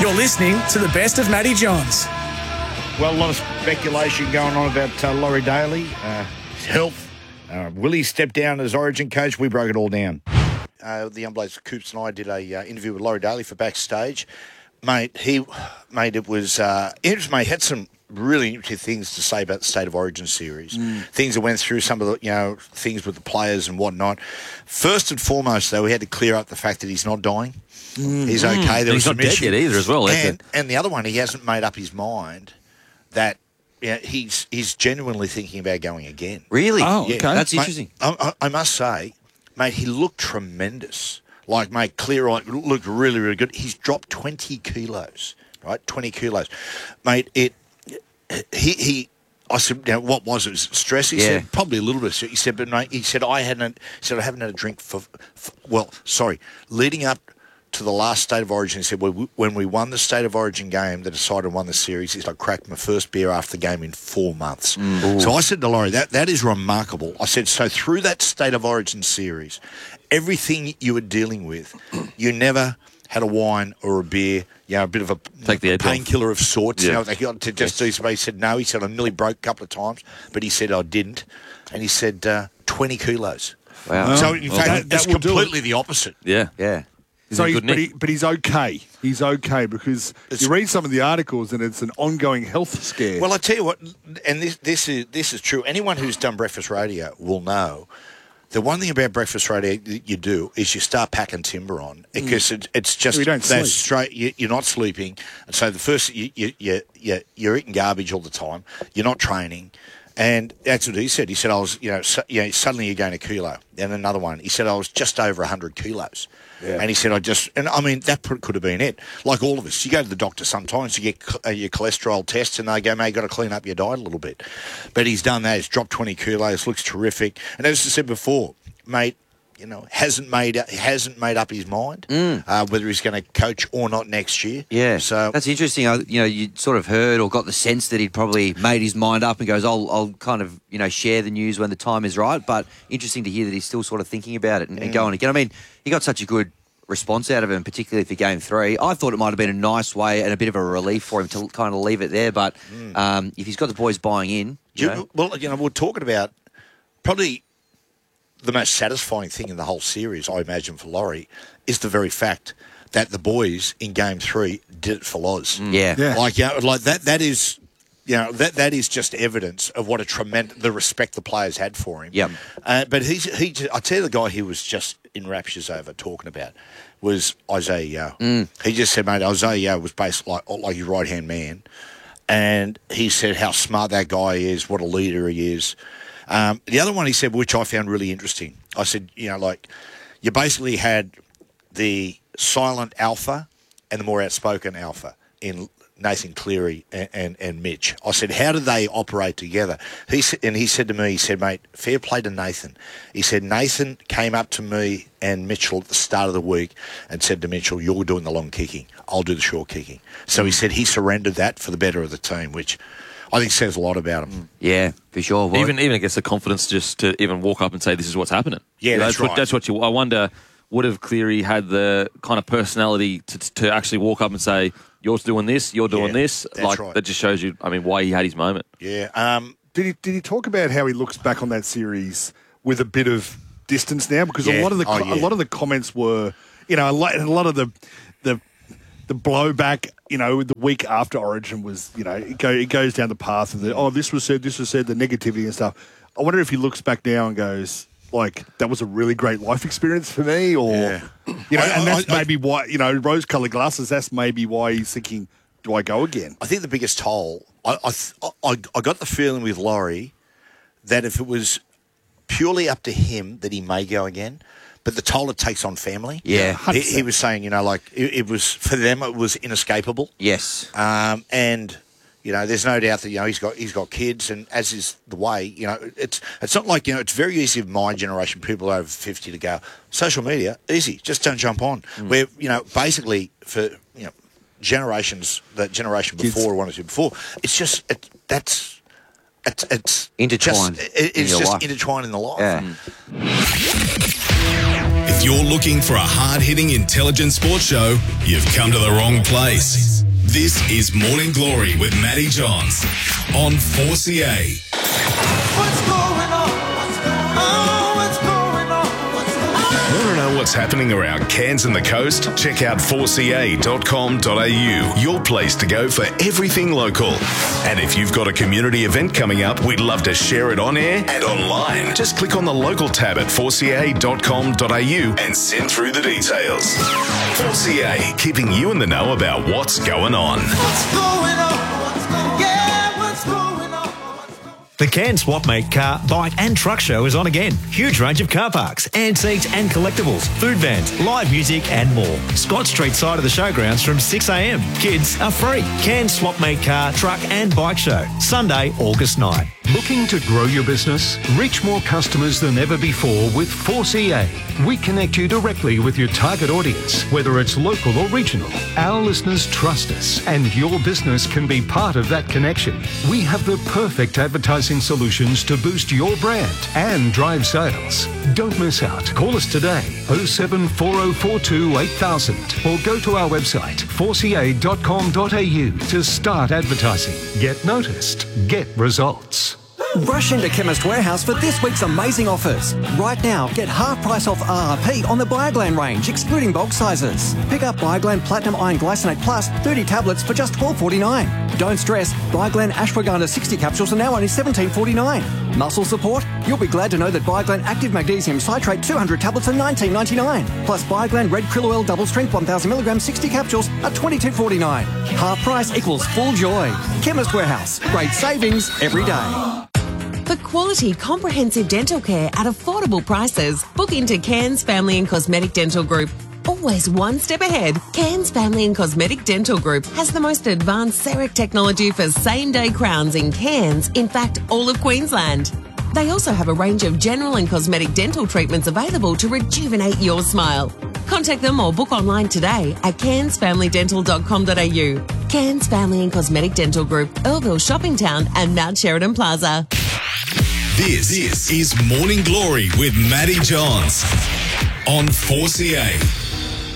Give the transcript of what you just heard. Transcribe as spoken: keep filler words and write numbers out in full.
You're listening to the best of Matty Johns. Well, a lot of speculation going on about uh, Laurie Daly, uh, his health. Uh, will he step down as Origin coach? We broke it all down. Uh, the Umblades Coops and I did a uh, interview with Laurie Daly for Backstage. Mate, he, mate, it was, uh, it was, mate, had some really interesting things to say about the State of Origin series. Mm. Things that went through, some of the, you know, things with the players and whatnot. First and foremost, though, we had to clear up the fact that he's not dying. Mm. He's okay. Mm. There he's was not some dead issue. yet either as well. And, and the other one, he hasn't made up his mind that you know, he's he's genuinely thinking about going again. Really? Oh, Yeah. okay. That's Mate, interesting. I, I, I must say, mate, he looked tremendous. Like, mate, clear eye, looked really, really good. He's dropped twenty kilos, right? twenty kilos. Mate, it, he, he, I said, you know, what was it? Was it stress? He Yeah. said, probably a little bit. He said, but mate, he said, I hadn't, he said, I haven't had a drink for, for well, sorry, leading up to the last State of Origin, he said, well, when we won the State of Origin game that decided and won the series, he said, I cracked my first beer after the game in four months. Mm. So I said to Laurie, that, that is remarkable. I said, so through that State of Origin series, everything you were dealing with, you never had a wine or a beer, you know, a bit of a Take the edge off. painkiller of sorts. Yeah. You know, they got to just do something. He said, no. He said, I nearly broke a couple of times, but he said, I didn't. And he said, uh, twenty kilos. Wow. So, in well, fact, that- that's that will do completely the opposite. Yeah. Yeah. He's So in he's, good but, nick. he, but he's okay. He's okay because It's- you read some of the articles and it's an ongoing health scare. Well, I tell you what, and this this is this is true. Anyone who's done breakfast radio will know the one thing about breakfast radio that you do is you start packing timber on because it, it's just We don't they're sleep. straight. You, you're not sleeping, and so the first you you you you you're eating garbage all the time. You're not training. And that's what he said. He said, I was, you know, su- you know, suddenly you gain a kilo. And another one, he said, I was just over one hundred kilos. Yeah. And he said, I just, and I mean, that pr- could have been it. Like all of us, you go to the doctor sometimes, you get uh, your cholesterol tests, and they go, mate, you've got to clean up your diet a little bit. But he's done that. He's dropped twenty kilos, looks terrific. And as I said before, mate, you know, hasn't made hasn't made up his mind Mm. uh, whether he's going to coach or not next year. Yeah, So that's interesting. I, you know, you sort of heard or got the sense that he'd probably made his mind up and goes, "I'll, I'll kind of, you know, share the news when the time is right." But interesting to hear that he's still sort of thinking about it and, and going again. I mean, he got such a good response out of him, particularly for Game Three. I thought it might have been a nice way and a bit of a relief for him to kind of leave it there. But um, if he's got the boys buying in, you You- know, well, you know, we're talking about probably the most satisfying thing in the whole series, I imagine, for Laurie, is the very fact that the boys in Game Three did it for Loz. yeah, Yeah. Like, you know, like that. That is, you know, that that is just evidence of what a tremendous the respect the players had for him. Yep. Uh, but he's he. just- I tell you, the guy he was just in raptures over talking about was Isaiah Yeo. He just said, mate, Isaiah Yeo was basically like like your right hand man, and he said how smart that guy is, what a leader he is. Um, the other one he said, which I found really interesting, I said, you know, like you basically had the silent alpha and the more outspoken alpha in Nathan Cleary and, and, and Mitch. I said, how do they operate together? He said, and he said to me, he said, mate, fair play to Nathan. He said, Nathan came up to me and Mitchell at the start of the week and said to Mitchell, you're doing the long kicking. I'll do the short kicking. So he said he surrendered that for the better of the team, which I think says a lot about him. yeah, for sure. Well, Even even gets the confidence just to even walk up and say, this is what's happening. Yeah, You know, that's what, right. That's what you... I wonder, would have Cleary had the kind of personality to, to actually walk up and say, you're doing this, you're doing Yeah, this? that's Like, right. that just shows you, I mean, why he had his moment. Yeah. Um, did he did he talk about how he looks back on that series with a bit of distance now? Because Yeah. a lot of the Oh, co- yeah. a lot of the comments were, you know, a lot, a lot of the the the blowback, you know, the week after Origin was, you know, it, go, it goes down the path of the, oh, this was said, this was said, the negativity and stuff. I wonder if he looks back now and goes, like, that was a really great life experience for me, or, Yeah. you know, I- and that's I- I- maybe why, you know, rose-coloured glasses, that's maybe why he's thinking, do I go again? I think the biggest toll, I, I, th- I, I got the feeling with Laurie that if it was purely up to him that he may go again, but the toll it takes on family. Yeah. He, he was saying, you know, like it, it was, for them, it was inescapable. yes, Um, and, you know, there's no doubt that, you know, he's got he's got kids, and as is the way, you know, it's it's not like, you know, it's very easy for my generation, people over fifty, to go, social media, easy, just don't jump on. Where, you know, basically for, you know, generations, that generation Kids. before or one or two before, it's just, it, that's, it's, it's Intertwined just, it, in it's your just life. intertwined in the life. yeah. If you're looking for a hard-hitting, intelligent sports show, you've come to the wrong place. This is Morning Glory with Matty Johns on four C A. What's going on? What's going on? What's going on? What's going on? Want to know what's happening around Cairns and the coast? Check out four c a dot com dot a u, your place to go for everything local. And if you've got a community event coming up, we'd love to share it on air and online. Just click on the local tab at four c a dot com dot a u and send through the details. four C A, keeping you in the know about what's going on. What's going on? What's going on? Yeah, what's going on? The Cairns Swapmate Car, Bike and Truck Show is on again. Huge range of car parks, antiques and collectibles, food vans, live music and more. Scott Street side of the showgrounds from six a m. Kids are free. Cairns Swapmate Car, Truck and Bike Show, Sunday, August ninth. Looking to grow your business? Reach more customers than ever before with four C A. We connect you directly with your target audience, whether it's local or regional. Our listeners trust us, and your business can be part of that connection. We have the perfect advertising solutions to boost your brand and drive sales. Don't miss out. Call us today, oh seven four oh four two eight thousand, or go to our website, four c a dot com dot a u to start advertising. Get noticed. Get results. Rush into Chemist Warehouse for this week's amazing offers. Right now, get half price off R R P on the Bioglan range, excluding bulk sizes. Pick up Bioglan Platinum Iron Glycinate Plus thirty tablets for just twelve forty-nine. Don't stress, Bioglan Ashwagandha sixty capsules are now only seventeen forty-nine. Muscle support? You'll be glad to know that Bioglan Active Magnesium Citrate two hundred tablets are nineteen ninety-nine. Plus Bioglan Red Krill Oil Double Strength one thousand milligrams sixty capsules are twenty-two forty-nine. Half price equals full joy. Chemist Warehouse. Great savings every day. For quality, comprehensive dental care at affordable prices, book into Cairns Family and Cosmetic Dental Group. Always one step ahead, Cairns Family and Cosmetic Dental Group has the most advanced CEREC technology for same-day crowns in Cairns, in fact, all of Queensland. They also have a range of general and cosmetic dental treatments available to rejuvenate your smile. Contact them or book online today at cairns family dental dot com dot a u. Cairns Family and Cosmetic Dental Group, Earlville Shopping Town and Mount Sheridan Plaza. This, this is Morning Glory with Matty Johns on four C A.